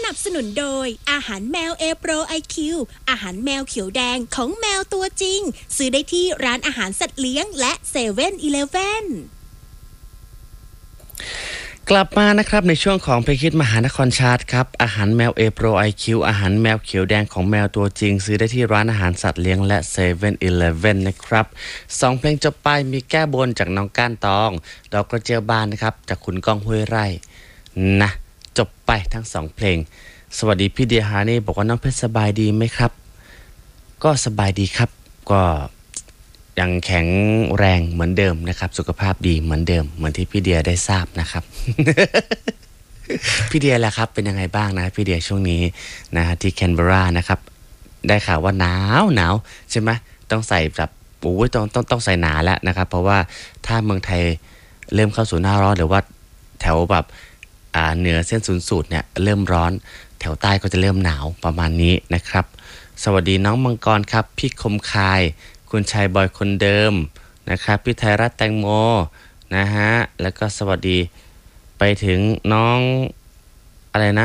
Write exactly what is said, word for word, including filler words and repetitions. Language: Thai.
นับสนุนโดยอาหารแมวเอโปรไอคิวอาหารแมวเขียวแดงของแมวตัวจริงซื้อได้ที่ร้านอาหารสัตว์เลี้ยงและเซเว่นอีเลฟเว่นกลับมานะครับในช่วงของเพลงฮิตมหานครชาร์ตครับอาหารแมวเอโปรไอคิวอาหารแมวเขียวแดงของแมวตัวจริงซื้อได้ที่ร้านอาหารสัตว์เลี้ยงและเซเว่นอีเลฟเว่นนะครับสองเพลงจบไปมีแก้บนจากน้องก้านตองดอกกระเจียวบานนะครับจากคุณก้องห้วยไร่นะจบไปทั้งสองเพลงสวัสดีพี่เดียฮานี่บอกว่าน้องเพชรสบายดีไหมครับก็สบายดีครับก็ยังแข็งแรงเหมือนเดิมนะครับสุขภาพดีเหมือนเดิมเหมือนที่พี่เดียได้ทราบนะครับ พี่เดียแหละครับเป็นยังไงบ้างนะพี่เดียช่วงนี้นะฮะที่แคนเบรานะครับได้ข่าวว่าหนาวหนาวใช่ไหมต้องใส่แบบโอ้ยต้องต้องต้องใส่หนาแล้วนะครับเพราะว่าถ้าเมืองไทยเริ่มเข้าสู่หน้าร้อนหรือว่าแถวแบบอ่าเหนือเส้นศูนย์สูตรเนี่ยเริ่มร้อนแถวใต้ก็จะเริ่มหนาวประมาณนี้นะครับสวัสดีน้องมังกรครับพี่คมคายคุณชายบอยคนเดิมนะครับพี่ไทยรัฐแตงโมนะฮะแล้วก็สวัสดีไปถึงน้องอะไรนะ